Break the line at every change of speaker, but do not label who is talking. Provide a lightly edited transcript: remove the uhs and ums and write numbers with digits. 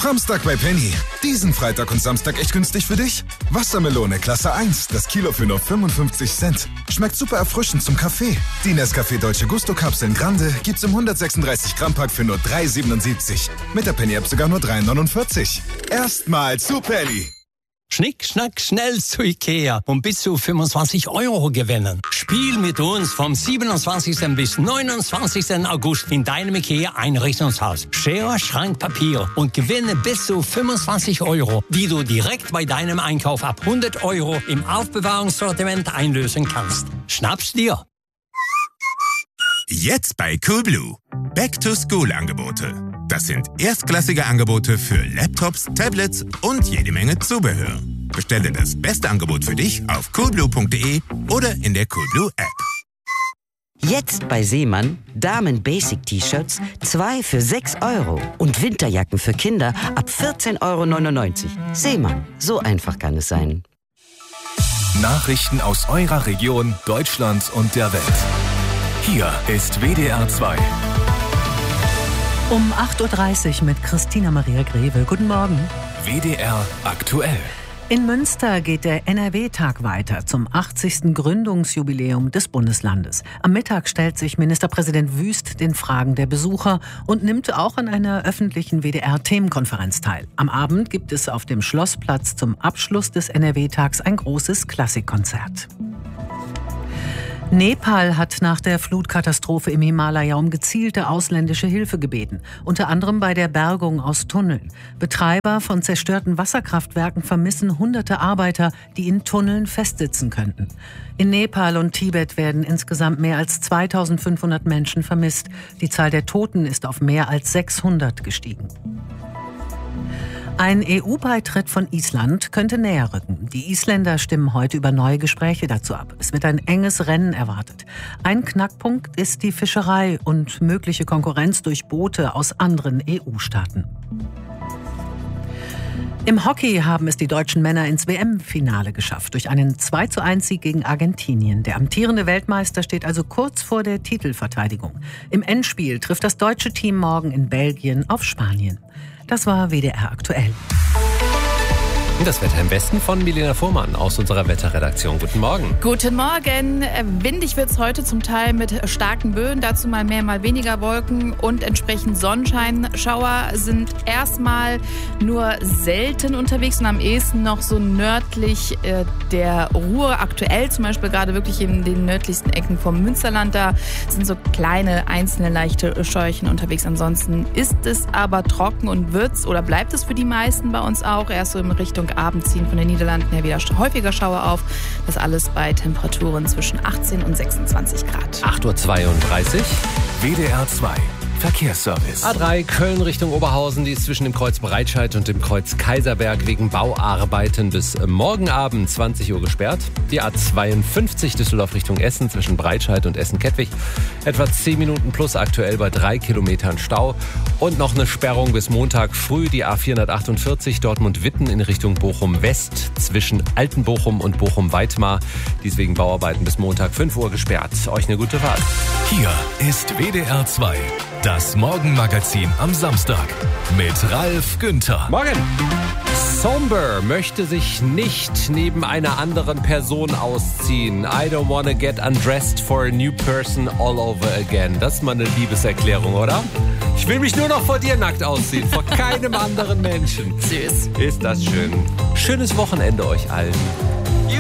Samstag bei Penny. Diesen Freitag und Samstag echt günstig für dich? Wassermelone Klasse 1, das Kilo für nur 55 Cent. Schmeckt super erfrischend zum Kaffee. Die Nescafé Dolce Gusto Kapseln Grande gibt's im 136 Gramm Pack für nur 3,77. Mit der Penny-App sogar nur 3,49. Erstmal zu Penny.
Schnick, schnack, schnell zu Ikea und bis zu 25 € gewinnen. Spiel mit uns vom 27. bis 29. August in deinem Ikea-Einrichtungshaus. Schere, Schrank, Papier und gewinne bis zu 25 €, die du direkt bei deinem Einkauf ab 100 € im Aufbewahrungssortiment einlösen kannst. Schnapp's dir!
Jetzt bei Coolblue. Back-to-School-Angebote. Das sind erstklassige Angebote für Laptops, Tablets und jede Menge Zubehör. Bestelle das beste Angebot für dich auf coolblue.de oder in der Coolblue App.
Jetzt bei Seemann Damen-Basic-T-Shirts 2 für 6 € und Winterjacken für Kinder ab 14,99 €. Seemann, so einfach kann es sein.
Nachrichten aus eurer Region, Deutschland und der Welt. Hier ist WDR 2.
Um 8:30 Uhr mit Christina Maria Greve. Guten Morgen.
WDR aktuell.
In Münster geht der NRW-Tag weiter zum 80. Gründungsjubiläum des Bundeslandes. Am Mittag stellt sich Ministerpräsident Wüst den Fragen der Besucher und nimmt auch an einer öffentlichen WDR-Themenkonferenz teil. Am Abend gibt es auf dem Schlossplatz zum Abschluss des NRW-Tags ein großes Klassikkonzert. Nepal hat nach der Flutkatastrophe im Himalaya um gezielte ausländische Hilfe gebeten, unter anderem bei der Bergung aus Tunneln. Betreiber von zerstörten Wasserkraftwerken vermissen hunderte Arbeiter, die in Tunneln festsitzen könnten. In Nepal und Tibet werden insgesamt mehr als 2500 Menschen vermisst. Die Zahl der Toten ist auf mehr als 600 gestiegen. Ein EU-Beitritt von Island könnte näher rücken. Die Isländer stimmen heute über neue Gespräche dazu ab. Es wird ein enges Rennen erwartet. Ein Knackpunkt ist die Fischerei und mögliche Konkurrenz durch Boote aus anderen EU-Staaten. Im Hockey haben es die deutschen Männer ins WM-Finale geschafft, durch einen 2:1-Sieg gegen Argentinien. Der amtierende Weltmeister steht also kurz vor der Titelverteidigung. Im Endspiel trifft das deutsche Team morgen in Belgien auf Spanien. Das war WDR aktuell.
Das Wetter im Westen von Milena Fuhrmann aus unserer Wetterredaktion. Guten Morgen.
Guten Morgen. Windig wird es heute zum Teil mit starken Böen. Dazu mal mehr, mal weniger Wolken und entsprechend Sonnenschein. Schauer sind erstmal nur selten unterwegs und am ehesten noch so nördlich der Ruhr. Aktuell zum Beispiel gerade wirklich in den nördlichsten Ecken vom Münsterland. Da sind so kleine, einzelne leichte Scheuchen unterwegs. Ansonsten ist es aber trocken und bleibt es für die meisten bei uns auch. Erst so in Richtung Abend ziehen von den Niederlanden her wieder häufiger Schauer auf. Das alles bei Temperaturen zwischen 18 und 26 Grad.
8:32 Uhr.
WDR 2. Verkehrsservice.
A3 Köln Richtung Oberhausen, die ist zwischen dem Kreuz Breitscheid und dem Kreuz Kaiserberg wegen Bauarbeiten bis morgen Abend 20 Uhr gesperrt. Die A52 Düsseldorf Richtung Essen zwischen Breitscheid und Essen-Kettwig. Etwa 10 Minuten plus aktuell bei 3 Kilometern Stau. Und noch eine Sperrung bis Montag früh, die A448 Dortmund-Witten in Richtung Bochum-West zwischen Altenbochum und Bochum-Weitmar. Die ist wegen Bauarbeiten bis Montag 5 Uhr gesperrt. Euch eine gute Fahrt.
Hier ist WDR 2. Das Morgenmagazin am Samstag mit Ralf Günther.
Morgen! Somber möchte sich nicht neben einer anderen Person ausziehen. I don't wanna get undressed for a new person all over again. Das ist mal eine Liebeserklärung, oder? Ich will mich nur noch vor dir nackt ausziehen, vor keinem anderen Menschen.
Süß.
Ist das schön. Schönes Wochenende euch allen.